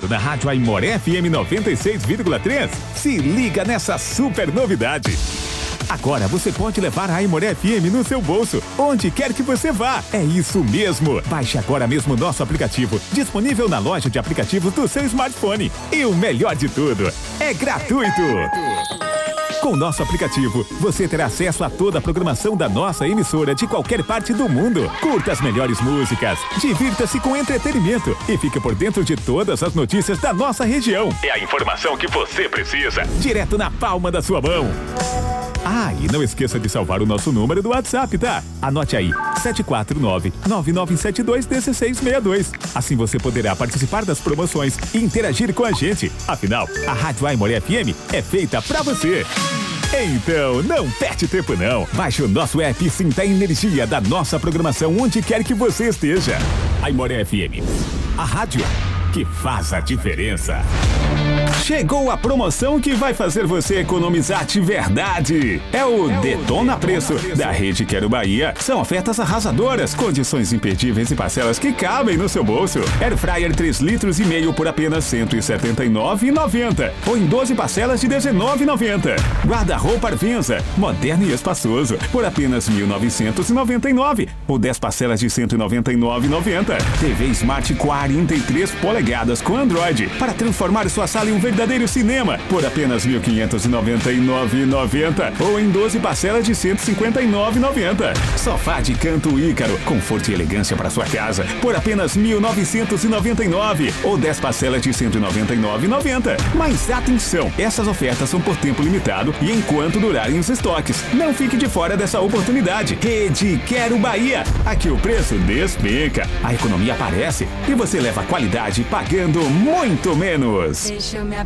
ligado na Rádio Aimoré FM 96,3? Se liga nessa super novidade! Agora você pode levar a Aimoré FM no seu bolso, onde quer que você vá. É isso mesmo! Baixe agora mesmo o nosso aplicativo, disponível na loja de aplicativos do seu smartphone. E o melhor de tudo, é gratuito! Com o nosso aplicativo, você terá acesso a toda a programação da nossa emissora de qualquer parte do mundo. Curta as melhores músicas, divirta-se com entretenimento e fique por dentro de todas as notícias da nossa região. É a informação que você precisa, direto na palma da sua mão. Ah, e não esqueça de salvar o nosso número do WhatsApp, tá? Anote aí, 749-9972-1662. Assim você poderá participar das promoções e interagir com a gente. Afinal, a Rádio Aimoré FM é feita pra você. Então, não perde tempo não. Baixe o nosso app e sinta a energia da nossa programação onde quer que você esteja. Aimoré FM, a rádio que faz a diferença. Chegou a promoção que vai fazer você economizar de verdade. É o Detona Preço da Rede Quero Bahia. São ofertas arrasadoras, condições imperdíveis e parcelas que cabem no seu bolso. Air Fryer 3,5 litros por apenas R$ 179,90 ou em 12 parcelas de R$ 19,90. Guarda-roupa Arvenza, moderno e espaçoso, por apenas R$ 1.999 ou 10 parcelas de R$ 199,90. TV Smart 43 polegadas com Android para transformar sua sala em um verdadeiro cinema por apenas R$ 1.599,90 ou em 12 parcelas de R$ 159,90. Sofá de canto Ícaro, conforto e elegância para sua casa por apenas R$ 1.999 ou 10 parcelas de R$ 199,90. Mas atenção, essas ofertas são por tempo limitado e enquanto durarem os estoques. Não fique de fora dessa oportunidade. Rede Quero Bahia. Aqui o preço despenca, a economia aparece e você leva qualidade pagando muito menos. Deixa eu me